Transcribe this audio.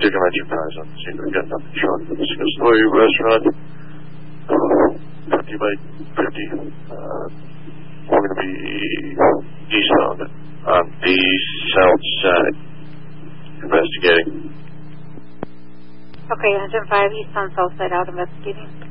taking my Enterprise on. See if we got nothing short. Single story restaurant. 50 by 50. We're going to be eastbound on the south side. Investigating. Okay, Engine 5, eastbound south side out investigating.